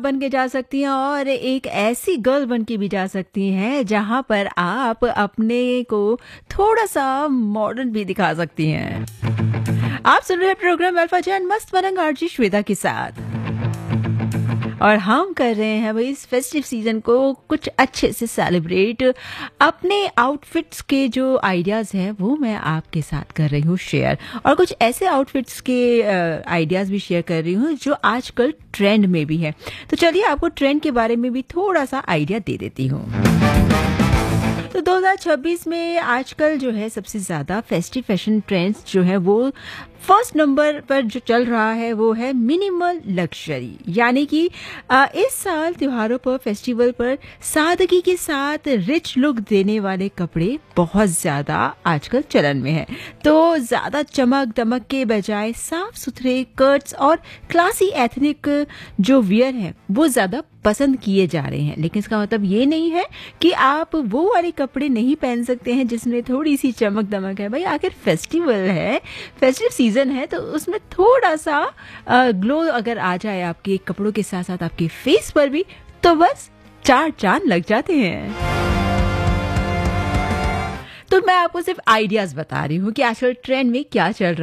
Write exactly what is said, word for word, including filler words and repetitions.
बन के जा सकती हैं और एक ऐसी गर्ल बन के भी जा सकती हैं जहां पर आप अपने को थोड़ा सा मॉडर्न भी दिखा सकती हैं। आप सुन रहे हैं प्रोग्राम अल्फा जैन मस्त मरंग आरजी श्वेता के साथ, और हम कर रहे हैं भाई इस फेस्टिव सीजन को कुछ अच्छे से सेलिब्रेट। अपने आउटफिट्स के जो आइडियाज़ हैं वो मैं आपके साथ कर रही हूँ शेयर, और कुछ ऐसे आउटफिट्स के आइडियाज़ भी शेयर कर रही हूँ जो आजकल ट्रेंड में भी है। तो चलिए आपको ट्रेंड के बारे में भी थोड़ा सा आइडिया दे देती हूँ। तो दो हज़ार छब्बीस में आजकल जो है सबसे ज़्यादा फेस्टिव फैशन ट्रेंड्स जो है वो फर्स्ट नंबर पर जो चल रहा है वो है मिनिमल लग्जरी, यानी कि आ, इस साल त्योहारों पर फेस्टिवल पर सादगी के साथ रिच लुक देने वाले कपड़े बहुत ज़्यादा आजकल चलन में है। तो ज़्यादा चमक दमक के बजाय साफ सुथरे कट्स और क्लासी एथनिक जो वियर है वो ज़्यादा पसंद किए जा रहे हैं। लेकिन इसका मतलब ये नहीं है कि आप वो वाले कपड़े नहीं पहन सकते हैं जिसमें थोड़ी सी चमक दमक है। भाई आखिर फेस्टिवल है, फेस्टिव सीजन है, तो उसमें थोड़ा सा ग्लो अगर आ जाए आपके कपड़ों के साथ साथ आपके फेस पर भी, तो बस चार चांद लग जाते हैं। तो मैं आपको सिर्फ आइडियाज बता रही हूँ कि आजकल ट्रेंड में क्या चल रहा है।